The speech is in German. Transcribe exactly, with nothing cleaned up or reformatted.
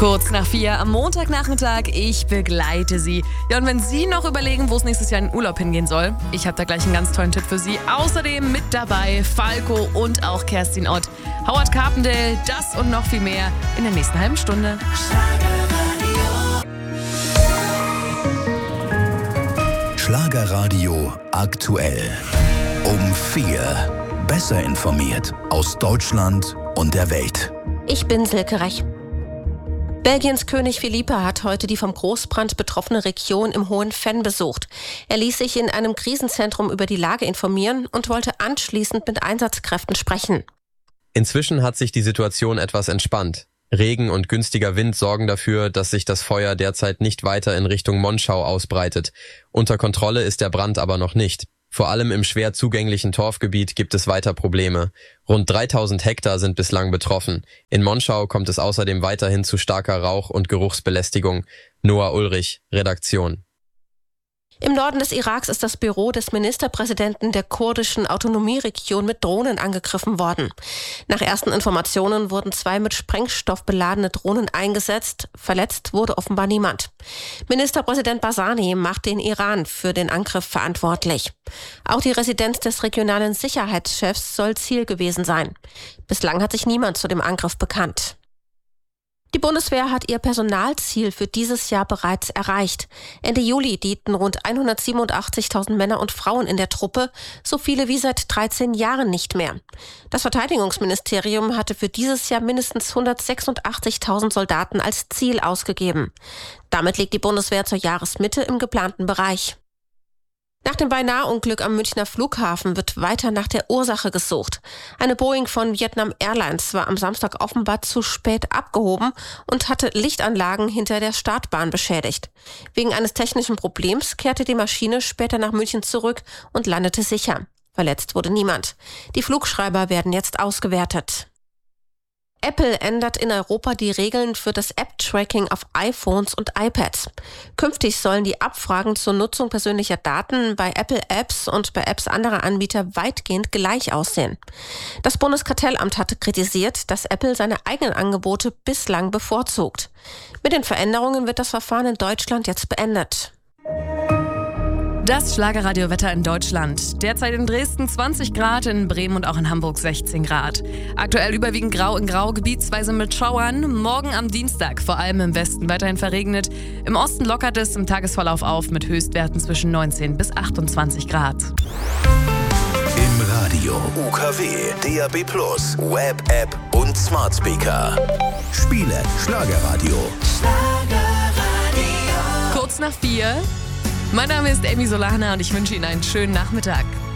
Kurz nach vier am Montagnachmittag, ich begleite Sie. Ja, und wenn Sie noch überlegen, wo es nächstes Jahr in den Urlaub hingehen soll, ich habe da gleich einen ganz tollen Tipp für Sie. Außerdem mit dabei Falco und auch Kerstin Ott, Howard Carpendale, das und noch viel mehr in der nächsten halben Stunde. Schlagerradio aktuell. Um vier. Besser informiert aus Deutschland und der Welt. Ich bin Silke Rech. Belgiens König Philippe hat heute die vom Großbrand betroffene Region im Hohen Venn besucht. Er ließ sich in einem Krisenzentrum über die Lage informieren und wollte anschließend mit Einsatzkräften sprechen. Inzwischen hat sich die Situation etwas entspannt. Regen und günstiger Wind sorgen dafür, dass sich das Feuer derzeit nicht weiter in Richtung Monschau ausbreitet. Unter Kontrolle ist der Brand aber noch nicht. Vor allem im schwer zugänglichen Torfgebiet gibt es weiter Probleme. Rund dreitausend Hektar sind bislang betroffen. In Monschau kommt es außerdem weiterhin zu starker Rauch- und Geruchsbelästigung. Noah Ulrich, Redaktion. Im Norden des Iraks ist das Büro des Ministerpräsidenten der kurdischen Autonomieregion mit Drohnen angegriffen worden. Nach ersten Informationen wurden zwei mit Sprengstoff beladene Drohnen eingesetzt. Verletzt wurde offenbar niemand. Ministerpräsident Barzani macht den Iran für den Angriff verantwortlich. Auch die Residenz des regionalen Sicherheitschefs soll Ziel gewesen sein. Bislang hat sich niemand zu dem Angriff bekannt. Die Bundeswehr hat ihr Personalziel für dieses Jahr bereits erreicht. Ende Juli dienten rund hundertsiebenundachtzigtausend Männer und Frauen in der Truppe, so viele wie seit dreizehn Jahren nicht mehr. Das Verteidigungsministerium hatte für dieses Jahr mindestens hundertsechsundachtzigtausend Soldaten als Ziel ausgegeben. Damit liegt die Bundeswehr zur Jahresmitte im geplanten Bereich. Nach dem Beinahe-Unglück am Münchner Flughafen wird weiter nach der Ursache gesucht. Eine Boeing von Vietnam Airlines war am Samstag offenbar zu spät abgehoben und hatte Lichtanlagen hinter der Startbahn beschädigt. Wegen eines technischen Problems kehrte die Maschine später nach München zurück und landete sicher. Verletzt wurde niemand. Die Flugschreiber werden jetzt ausgewertet. Apple ändert in Europa die Regeln für das App-Tracking auf iPhones und iPads. Künftig sollen die Abfragen zur Nutzung persönlicher Daten bei Apple-Apps und bei Apps anderer Anbieter weitgehend gleich aussehen. Das Bundeskartellamt hatte kritisiert, dass Apple seine eigenen Angebote bislang bevorzugt. Mit den Veränderungen wird das Verfahren in Deutschland jetzt beendet. Das Schlagerradio-Wetter in Deutschland. Derzeit in Dresden zwanzig Grad, in Bremen und auch in Hamburg sechzehn Grad. Aktuell überwiegend grau in grau, gebietsweise mit Schauern. Morgen am Dienstag vor allem im Westen weiterhin verregnet. Im Osten lockert es im Tagesverlauf auf mit Höchstwerten zwischen neunzehn bis achtundzwanzig Grad. Im Radio U K W, D A B plus, Web, App und Smart Speaker. Spiele Schlagerradio. Kurz nach vier. Mein Name ist Amy Solana und ich wünsche Ihnen einen schönen Nachmittag.